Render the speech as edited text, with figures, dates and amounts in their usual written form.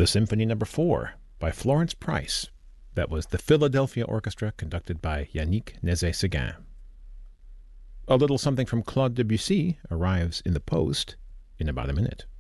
The Symphony No. 4 by Florence Price. That was the Philadelphia Orchestra, conducted by Yannick Nézet-Séguin. A little something from Claude Debussy arrives in the post in about a minute.